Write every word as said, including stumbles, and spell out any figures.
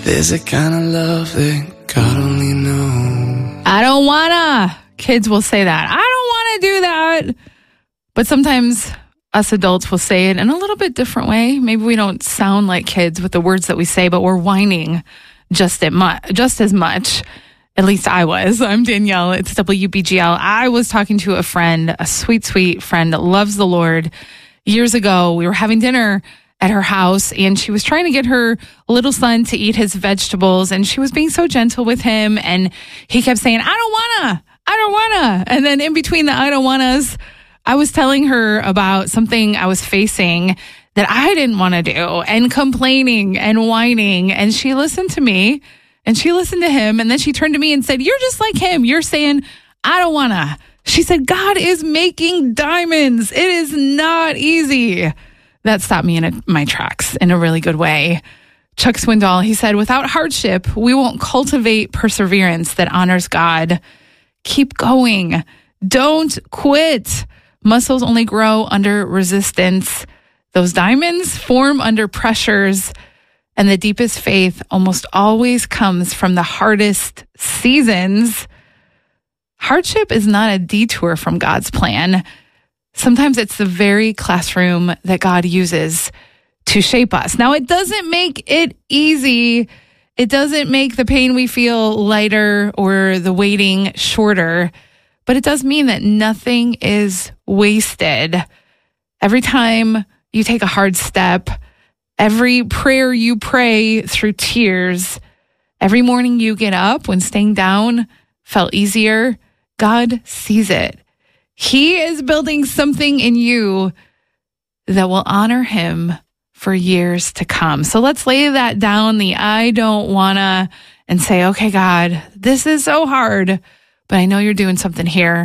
There's a kind of love that God only knows. I don't wanna. Kids will say that. I don't want to do that. But sometimes us adults will say it in a little bit different way. Maybe we don't sound like kids with the words that we say, but we're whining just, at mu- just as much. At least I was. I'm Danielle. It's W B G L. I was talking to a friend, a sweet, sweet friend that loves the Lord. Years ago, we were having dinner at her house, and she was trying to get her little son to eat his vegetables, and she was being so gentle with him, and he kept saying, I don't wanna, I don't wanna. And then in between the I don't wannas, I was telling her about something I was facing that I didn't want to do, and complaining and whining, and she listened to me. And she listened to him, and then she turned to me and said, you're just like him. You're saying, I don't want to. She said, God is making diamonds. It is not easy. That stopped me in a, my tracks in a really good way. Chuck Swindoll, he said, without hardship, we won't cultivate perseverance that honors God. Keep going. Don't quit. Muscles only grow under resistance. Those diamonds form under pressures. And the deepest faith almost always comes from the hardest seasons. Hardship is not a detour from God's plan. Sometimes it's the very classroom that God uses to shape us. Now, it doesn't make it easy. It doesn't make the pain we feel lighter or the waiting shorter. But it does mean that nothing is wasted. Every time you take a hard step, every prayer you pray through tears, every morning you get up when staying down felt easier, God sees it. He is building something in you that will honor him for years to come. So let's lay that down, the I don't wanna, and say, okay, God, this is so hard, but I know you're doing something here.